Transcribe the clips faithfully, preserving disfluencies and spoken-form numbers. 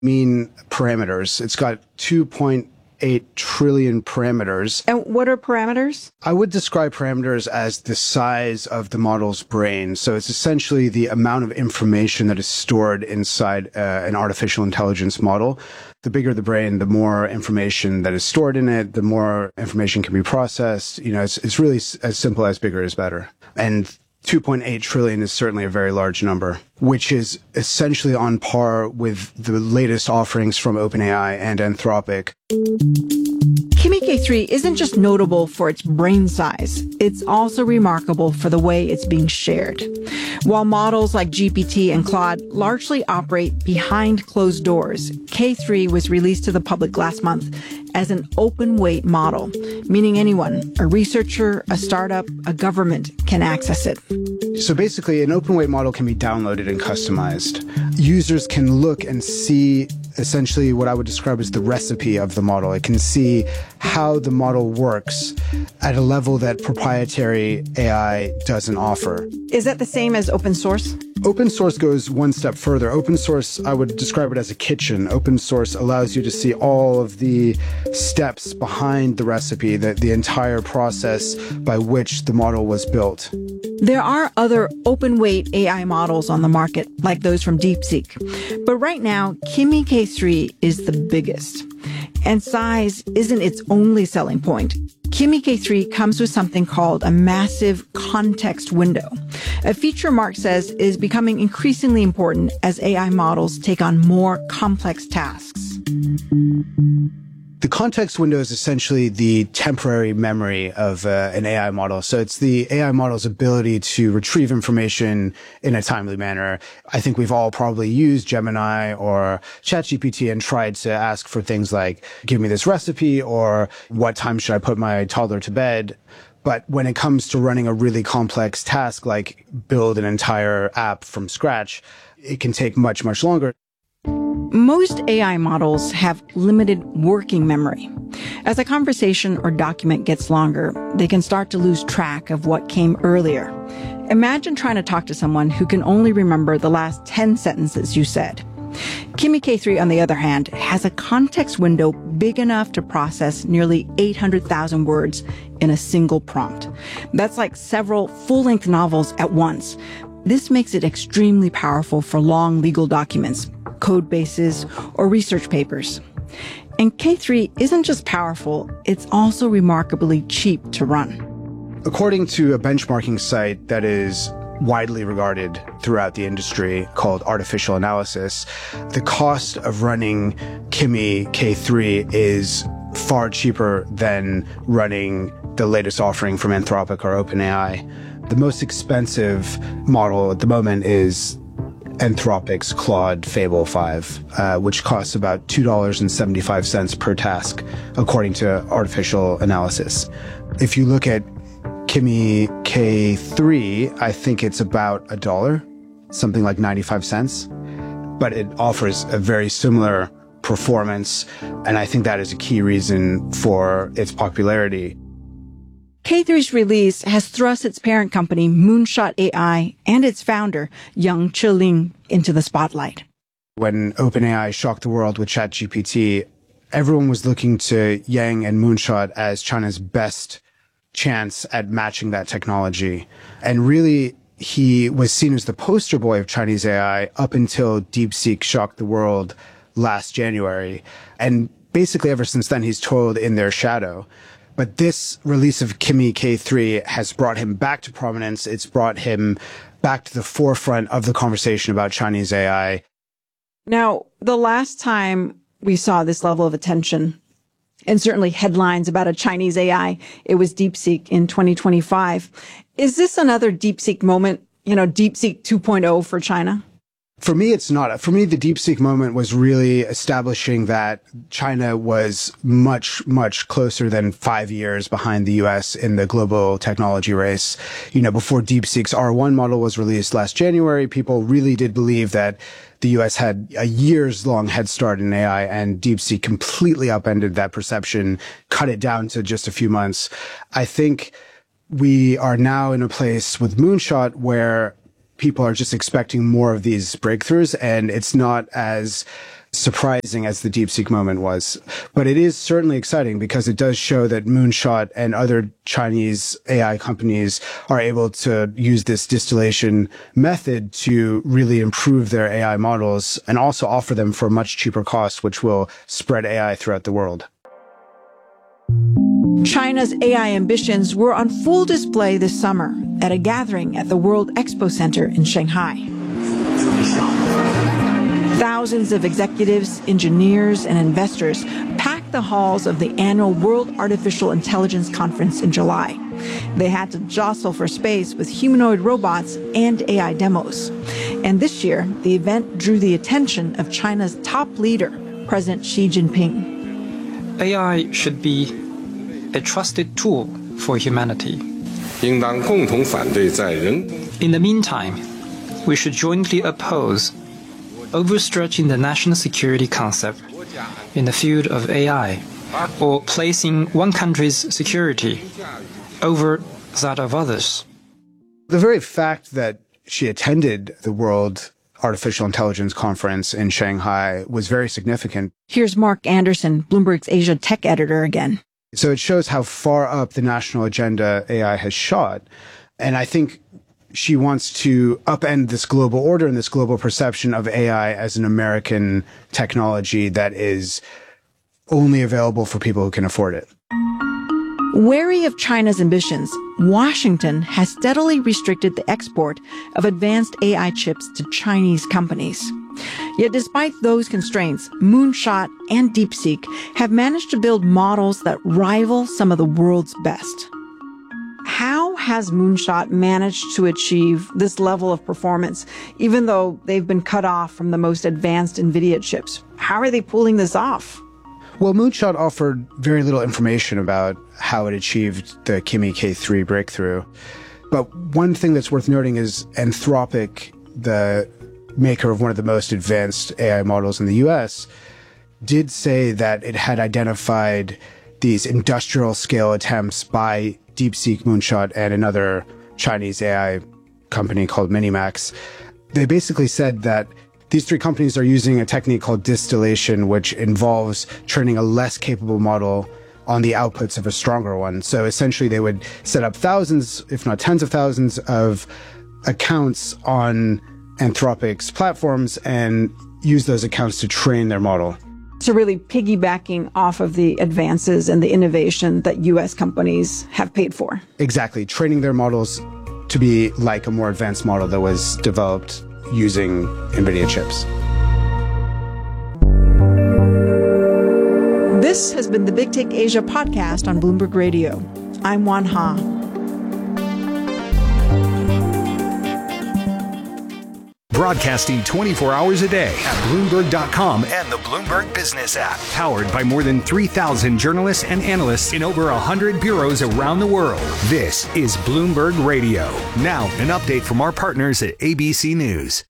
mean parameters. It's got two point eight trillion parameters. And what are parameters? I would describe parameters as the size of the model's brain. So it's essentially the amount of information that is stored inside uh, an artificial intelligence model. The bigger the brain, the more information that is stored in it, the more information can be processed. You know, it's, it's really as simple as bigger is better. And two point eight trillion is certainly a very large number, which is essentially on par with the latest offerings from OpenAI and Anthropic. Kimi K three isn't just notable for its brain size, it's also remarkable for the way it's being shared. While models like G P T and Claude largely operate behind closed doors, K three was released to the public last month as an open weight model, meaning anyone, a researcher, a startup, a government, can access it. So basically, an open weight model can be downloaded and customized. Users can look and see essentially what I would describe as the recipe of the model. It can see how the model works at a level that proprietary A I doesn't offer. Is that the same as open source? Open source goes one step further. Open source, I would describe it as a kitchen. Open source allows you to see all of the steps behind the recipe, the, the entire process by which the model was built. There are other open-weight A I models on the market, like those from DeepSeek. But right now, Kimi K three is the biggest. And size isn't its only selling point. Kimi K three comes with something called a massive context window, a feature Mark says is becoming increasingly important as A I models take on more complex tasks. The context window is essentially the temporary memory of uh, an A I model. So it's the A I model's ability to retrieve information in a timely manner. I think we've all probably used Gemini or ChatGPT and tried to ask for things like, give me this recipe, or what time should I put my toddler to bed? But when it comes to running a really complex task, like build an entire app from scratch, it can take much, much longer. Most A I models have limited working memory. As a conversation or document gets longer, they can start to lose track of what came earlier. Imagine trying to talk to someone who can only remember the last ten sentences you said. Kimi K three, on the other hand, has a context window big enough to process nearly eight hundred thousand words in a single prompt. That's like several full-length novels at once. This makes it extremely powerful for long legal documents, code bases, or research papers. And K three isn't just powerful, it's also remarkably cheap to run. According to a benchmarking site that is widely regarded throughout the industry called Artificial Analysis, the cost of running Kimi K three is far cheaper than running the latest offering from Anthropic or OpenAI. The most expensive model at the moment is Anthropic's Claude Fable five, uh, which costs about two dollars and seventy-five cents per task, according to Artificial Analysis. If you look at Kimi K three, I think it's about a dollar, something like ninety-five cents, but it offers a very similar performance, and I think that is a key reason for its popularity. K three's release has thrust its parent company, Moonshot A I, and its founder, Yang Qiling, into the spotlight. When OpenAI shocked the world with ChatGPT, everyone was looking to Yang and Moonshot as China's best chance at matching that technology. And really, he was seen as the poster boy of Chinese A I up until DeepSeek shocked the world last January. And basically ever since then, he's toiled in their shadow. But this release of Kimi K three has brought him back to prominence. It's brought him back to the forefront of the conversation about Chinese A I. Now, the last time we saw this level of attention, and certainly headlines about a Chinese A I, it was DeepSeek in twenty twenty-five. Is this another DeepSeek moment, you know, DeepSeek two point oh for China? For me, it's not. For me, the DeepSeek moment was really establishing that China was much, much closer than five years behind the U S in the global technology race. You know, before DeepSeek's R one model was released last January, people really did believe that the U S had a years-long head start in A I, and DeepSeek completely upended that perception, cut it down to just a few months. I think we are now in a place with Moonshot where people are just expecting more of these breakthroughs, and it's not as surprising as the DeepSeek moment was. But it is certainly exciting because it does show that Moonshot and other Chinese A I companies are able to use this distillation method to really improve their A I models and also offer them for a much cheaper cost, which will spread A I throughout the world. China's A I ambitions were on full display this summer at a gathering at the World Expo Center in Shanghai. Thousands of executives, engineers, and investors packed the halls of the annual World Artificial Intelligence Conference in July. They had to jostle for space with humanoid robots and A I demos. And this year, the event drew the attention of China's top leader, President Xi Jinping. A I should be a trusted tool for humanity. In the meantime, we should jointly oppose overstretching the national security concept in the field of A I, or placing one country's security over that of others. The very fact that she attended the World Artificial Intelligence Conference in Shanghai was very significant. Here's Mark Anderson, Bloomberg's Asia tech editor again. So it shows how far up the national agenda A I has shot. And I think she wants to upend this global order and this global perception of A I as an American technology that is only available for people who can afford it. Wary of China's ambitions, Washington has steadily restricted the export of advanced A I chips to Chinese companies. Yet despite those constraints, Moonshot and DeepSeek have managed to build models that rival some of the world's best. How has Moonshot managed to achieve this level of performance, even though they've been cut off from the most advanced NVIDIA chips? How are they pulling this off? Well, Moonshot offered very little information about how it achieved the Kimi K three breakthrough. But one thing that's worth noting is Anthropic, the maker of one of the most advanced A I models in the U S, did say that it had identified these industrial scale attempts by DeepSeek, Moonshot, and another Chinese A I company called Minimax. They basically said that these three companies are using a technique called distillation, which involves training a less capable model on the outputs of a stronger one. So essentially they would set up thousands, if not tens of thousands, of accounts on Anthropic's platforms and use those accounts to train their model. So really piggybacking off of the advances and the innovation that U S companies have paid for. Exactly. Training their models to be like a more advanced model that was developed using NVIDIA chips. This has been the Big Take Asia podcast on Bloomberg Radio. I'm Wan Ha. Broadcasting twenty-four hours a day at Bloomberg dot com and the Bloomberg Business app. Powered by more than three thousand journalists and analysts in over one hundred bureaus around the world. This is Bloomberg Radio. Now, an update from our partners at A B C News.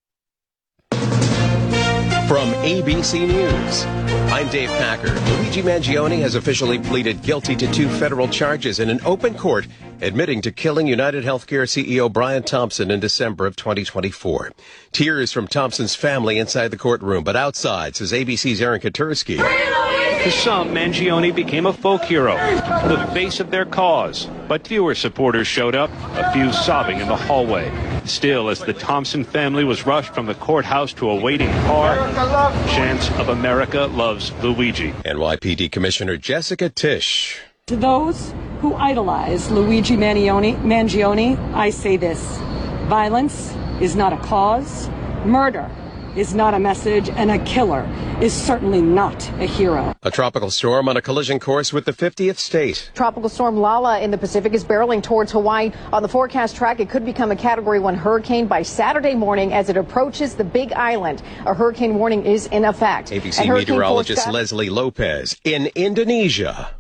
From A B C News, I'm Dave Packer. Luigi Mangione has officially pleaded guilty to two federal charges in an open court, admitting to killing United Healthcare C E O Brian Thompson in December of twenty twenty-four. Tears from Thompson's family inside the courtroom, but outside, says A B C's Aaron Katursky. To some, Mangione became a folk hero, the face of their cause. But fewer supporters showed up, a few sobbing in the hallway. Still, as the Thompson family was rushed from the courthouse to a waiting car, chants of America loves Luigi. N Y P D Commissioner Jessica Tisch. To those who idolize Luigi Mangione, Mangione, I say this. Violence is not a cause. Murder is not a message, and a killer is certainly not a hero. A tropical storm on a collision course with the fiftieth state. Tropical storm Lala in the Pacific is barreling towards Hawaii. On the forecast track, it could become a Category one hurricane by Saturday morning as it approaches the Big Island. A hurricane warning is in effect. A B C meteorologist Leslie Lopez in Indonesia.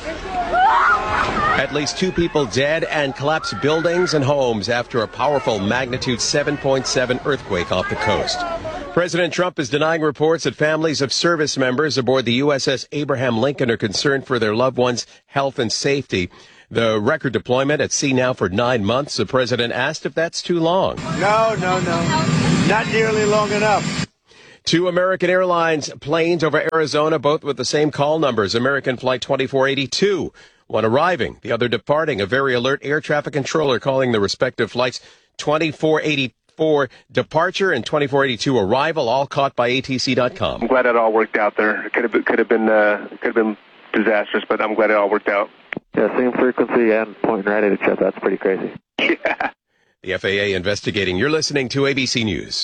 At least two people dead and collapsed buildings and homes after a powerful magnitude seven point seven earthquake off the coast. President Trump is denying reports that families of service members aboard the U S S Abraham Lincoln are concerned for their loved ones' health and safety. The record deployment at sea now for nine months. The president asked if that's too long. No, no, no. Not nearly long enough. Two American Airlines planes over Arizona, both with the same call numbers. American Flight twenty-four eighty-two, one arriving, the other departing. A very alert air traffic controller calling the respective flights twenty-four eighty-four departure and twenty-four eighty-two arrival, all caught by A T C dot com. I'm glad it all worked out there. It could have been, could have been, uh, could have been disastrous, but I'm glad it all worked out. Yeah, same frequency and pointing right at each other. That's pretty crazy. Yeah. The F A A investigating. You're listening to A B C News.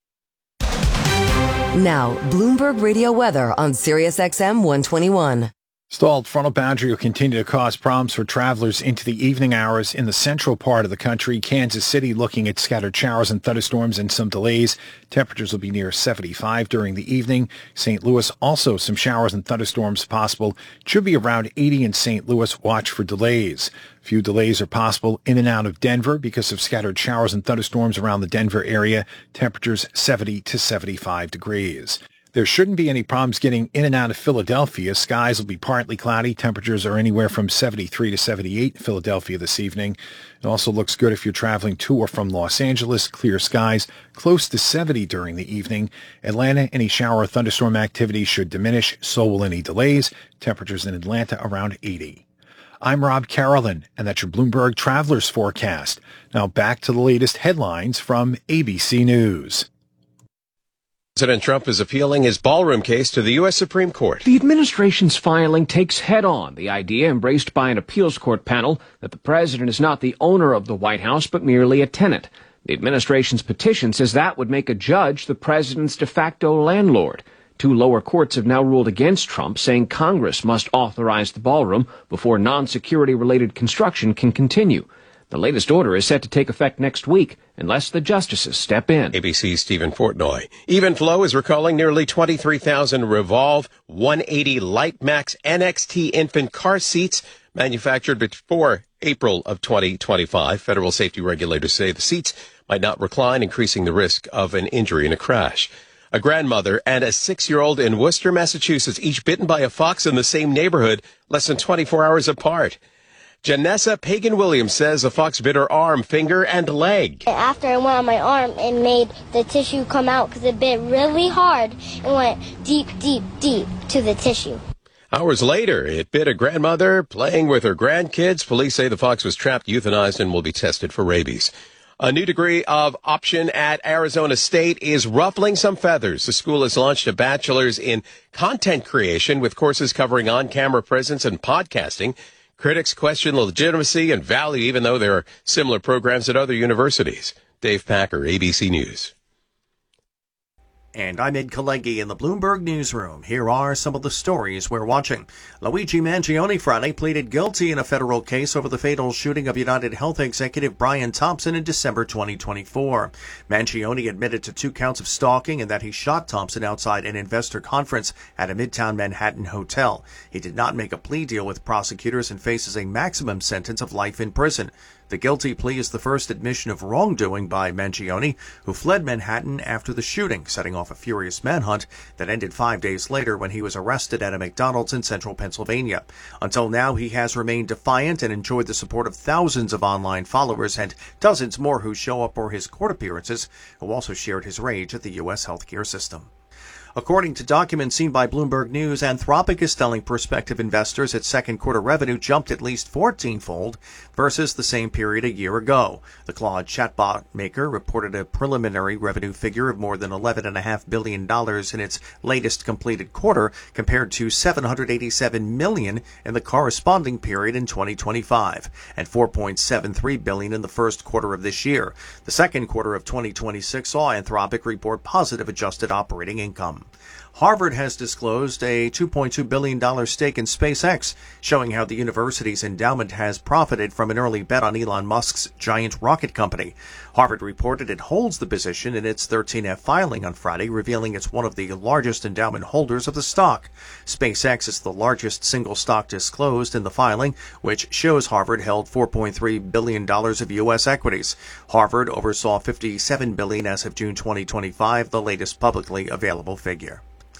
Now, Bloomberg Radio weather on Sirius X M one twenty-one. Stalled frontal boundary will continue to cause problems for travelers into the evening hours in the central part of the country. Kansas City looking at scattered showers and thunderstorms and some delays. Temperatures will be near seventy-five during the evening. Saint Louis also some showers and thunderstorms possible. It should be around eighty in Saint Louis. Watch for delays. Few delays are possible in and out of Denver because of scattered showers and thunderstorms around the Denver area. Temperatures seventy to seventy-five degrees. There shouldn't be any problems getting in and out of Philadelphia. Skies will be partly cloudy. Temperatures are anywhere from seventy-three to seventy-eight in Philadelphia this evening. It also looks good if you're traveling to or from Los Angeles. Clear skies, close to seventy during the evening. Atlanta, any shower or thunderstorm activity should diminish. So will any delays. Temperatures in Atlanta around eighty. I'm Rob Carolyn, and that's your Bloomberg Travelers Forecast. Now back to the latest headlines from A B C News. President Trump is appealing his ballroom case to the U S Supreme Court. The administration's filing takes head-on the idea embraced by an appeals court panel that the president is not the owner of the White House, but merely a tenant. The administration's petition says that would make a judge the president's de facto landlord. Two lower courts have now ruled against Trump, saying Congress must authorize the ballroom before non-security-related construction can continue. The latest order is set to take effect next week unless the justices step in. A B C's Stephen Portnoy. Even Flow is recalling nearly twenty-three thousand Revolve one eighty Light Max N X T infant car seats manufactured before April of twenty twenty-five. Federal safety regulators say the seats might not recline, increasing the risk of an injury in a crash. A grandmother and a six-year-old in Worcester, Massachusetts, each bitten by a fox in the same neighborhood less than twenty-four hours apart. Janessa Pagan-Williams says a fox bit her arm, finger, and leg. After it went on my arm, it made the tissue come out because it bit really hard and went deep, deep, deep to the tissue. Hours later, it bit a grandmother playing with her grandkids. Police say the fox was trapped, euthanized, and will be tested for rabies. A new degree of option at Arizona State is ruffling some feathers. The school has launched a bachelor's in content creation with courses covering on-camera presence and podcasting. Critics question the legitimacy and value, even though there are similar programs at other universities. Dave Packer, A B C News. And I'm Ed Kalegi in the Bloomberg Newsroom. Here are some of the stories we're watching. Luigi Mangione Friday pleaded guilty in a federal case over the fatal shooting of United Health executive Brian Thompson in December twenty twenty-four. Mangione admitted to two counts of stalking and that he shot Thompson outside an investor conference at a Midtown Manhattan hotel. He did not make a plea deal with prosecutors and faces a maximum sentence of life in prison. The guilty plea is the first admission of wrongdoing by Mangione, who fled Manhattan after the shooting, setting off a furious manhunt that ended five days later when he was arrested at a McDonald's in central Pennsylvania. Until now, he has remained defiant and enjoyed the support of thousands of online followers and dozens more who show up for his court appearances, who also shared his rage at the U S healthcare system. According to documents seen by Bloomberg News, Anthropic is telling prospective investors its second quarter revenue jumped at least fourteen-fold versus the same period a year ago. The Claude chatbot maker reported a preliminary revenue figure of more than eleven point five billion dollars in its latest completed quarter, compared to seven hundred eighty-seven million dollars in the corresponding period in twenty twenty-five, and four point seven three billion dollars in the first quarter of this year. The second quarter of twenty twenty-six saw Anthropic report positive adjusted operating income. Harvard has disclosed a two point two billion dollars stake in SpaceX, showing how the university's endowment has profited from an early bet on Elon Musk's giant rocket company. Harvard reported it holds the position in its thirteen F filing on Friday, revealing it's one of the largest endowment holders of the stock. SpaceX is the largest single stock disclosed in the filing, which shows Harvard held four point three billion dollars of U S equities. Harvard oversaw fifty-seven billion dollars as of June twenty twenty-five, the latest publicly available figure.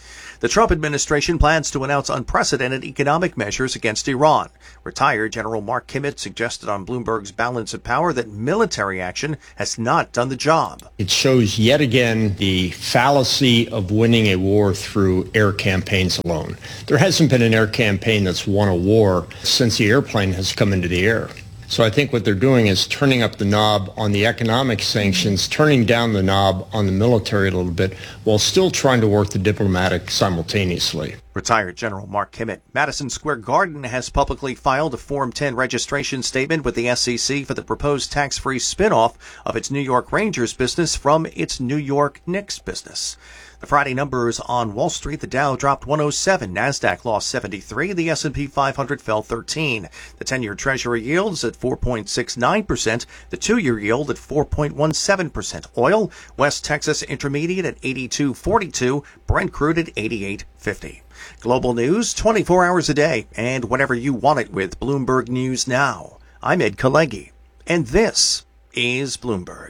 The Trump administration plans to announce unprecedented economic measures against Iran. Retired General Mark Kimmett suggested on Bloomberg's Balance of Power that military action has not done the job. It shows yet again the fallacy of winning a war through air campaigns alone. There hasn't been an air campaign that's won a war since the airplane has come into the air. So I think what they're doing is turning up the knob on the economic sanctions, turning down the knob on the military a little bit, while still trying to work the diplomatic simultaneously. Retired General Mark Kimmett. Madison Square Garden has publicly filed a Form ten registration statement with the S E C for the proposed tax-free spinoff of its New York Rangers business from its New York Knicks business. The Friday numbers on Wall Street: the Dow dropped one oh seven, NASDAQ lost seventy-three, the S and P five hundred fell thirteen. The ten-year Treasury yields at four point six nine percent, the two-year yield at four point one seven percent. Oil, West Texas Intermediate at eighty-two forty-two, Brent crude at eighty-eight fifty. Global news twenty-four hours a day and whenever you want it with Bloomberg News Now. I'm Ed Kalegi, and this is Bloomberg.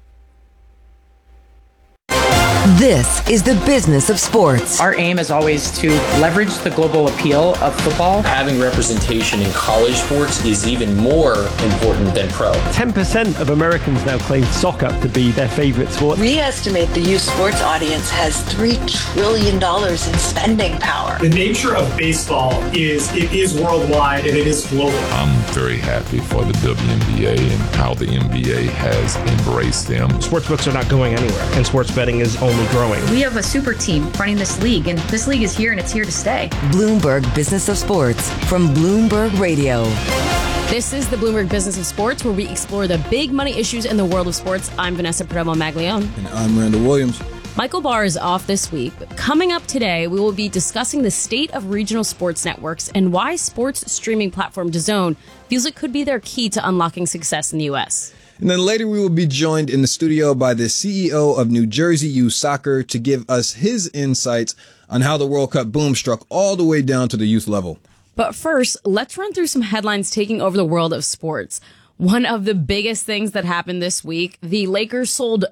This is the business of sports. Our aim is always to leverage the global appeal of football. Having representation in college sports is even more important than pro. ten percent of Americans now claim soccer to be their favorite sport. We estimate the youth sports audience has three trillion dollars in spending power. The nature of baseball is it is worldwide and it is global. I'm very happy for the W N B A and how the N B A has embraced them. Sportsbooks are not going anywhere, and sports betting is only growing. We have a super team running this league, and this league is here and it's here to stay. Bloomberg Business of Sports from Bloomberg Radio. This is the Bloomberg Business of Sports, where we explore the big money issues in the world of sports. I'm Vanessa Perdomo-Maglione. And I'm Randall Williams. Michael Barr is off this week. Coming up today, we will be discussing the state of regional sports networks and why sports streaming platform DAZN feels it could be their key to unlocking success in the U S. And then later we will be joined in the studio by the C E O of New Jersey Youth Soccer to give us his insights on how the World Cup boom struck all the way down to the youth level. But first, let's run through some headlines taking over the world of sports. One of the biggest things that happened this week, the Lakers sold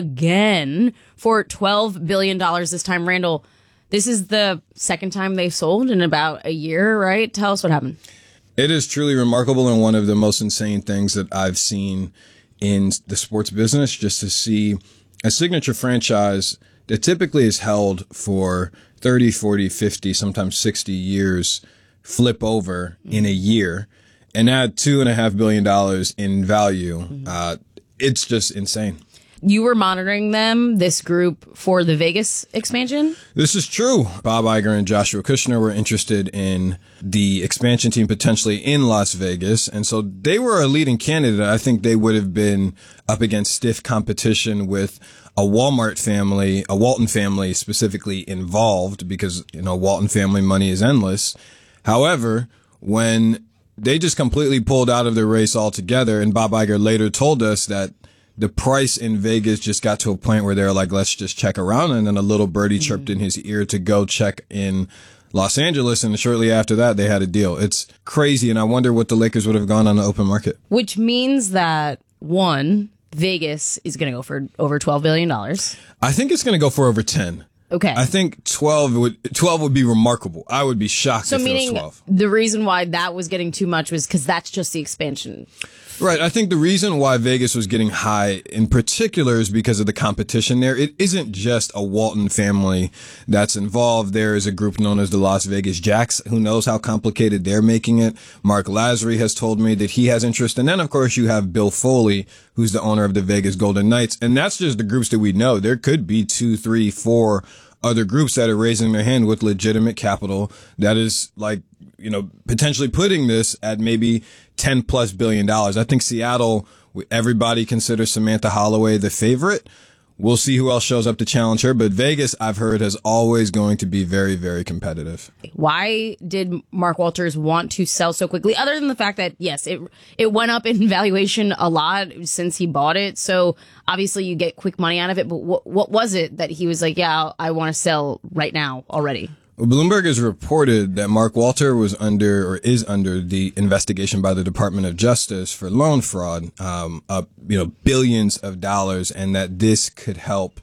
again for twelve billion dollars this time. Randall, this is the second time they've sold in about a year, right? Tell us what happened. It is truly remarkable and one of the most insane things that I've seen in the sports business, just to see a signature franchise that typically is held for thirty, forty, fifty, sometimes sixty years flip over in a year and add two and a half billion dollars in value. Uh, it's just insane. You were monitoring them, this group, for the Vegas expansion? This is true. Bob Iger and Joshua Kushner were interested in the expansion team potentially in Las Vegas. And so they were a leading candidate. I think they would have been up against stiff competition with a Walmart family, a Walton family specifically involved, because, you know, Walton family money is endless. However, when they just completely pulled out of the race altogether, and Bob Iger later told us that the price in Vegas just got to a point where they were like, let's just check around. And then a little birdie chirped mm-hmm. in his ear to go check in Los Angeles. And shortly after that, they had a deal. It's crazy. And I wonder what the Lakers would have gone on the open market. Which means that, one, Vegas is going to go for over twelve billion dollars. I think it's going to go for over ten. Okay. I think twelve would twelve would be remarkable. I would be shocked so if meaning it was twelve. The reason why that was getting too much was because that's just the expansion. Right. I think the reason why Vegas was getting high in particular is because of the competition there. It isn't just a Walton family that's involved. There is a group known as the Las Vegas Jacks. Who knows how complicated they're making it. Mark Lazary has told me that he has interest. And then, of course, you have Bill Foley, who's the owner of the Vegas Golden Knights. And that's just the groups that we know. There could be two, three, four other groups that are raising their hand with legitimate capital that is like, you know, potentially putting this at maybe ten plus billion dollars. I think Seattle, everybody considers Samantha Holloway the favorite. We'll see who else shows up to challenge her. But Vegas, I've heard, is always going to be very, very competitive. Why did Mark Walters want to sell so quickly? Other than the fact that, yes, it it went up in valuation a lot since he bought it. So obviously you get quick money out of it. But what, what was it that he was like, yeah, I want to sell right now already? Bloomberg has reported that Mark Walter was under or is under the investigation by the Department of Justice for loan fraud, um, up, you know, billions of dollars, and that this could help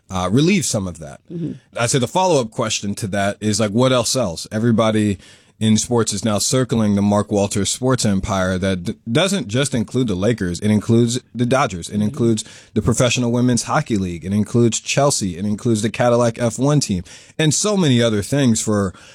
uh, relieve some of that. Mm-hmm. I'd say the follow-up question to that is like, what else sells? Everybody in sports is now circling the Mark Walters sports empire that d- doesn't just include the Lakers. It includes the Dodgers. It mm-hmm. includes the Professional Women's Hockey League. It includes Chelsea. It includes the Cadillac F one team and so many other things for